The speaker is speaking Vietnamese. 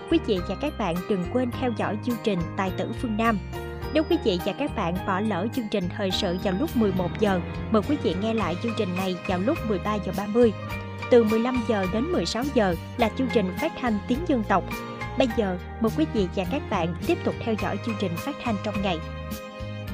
Quý vị và các bạn đừng quên theo dõi chương trình Tài tử phương Nam. Nếu quý vị và các bạn bỏ lỡ chương trình thời sự vào lúc 11 giờ, mời quý vị nghe lại chương trình này vào lúc 13 giờ 30. Từ 15 giờ đến 16 giờ là chương trình phát thanh tiếng dân tộc. Bây giờ, mời quý vị và các bạn tiếp tục theo dõi chương trình phát thanh trong ngày.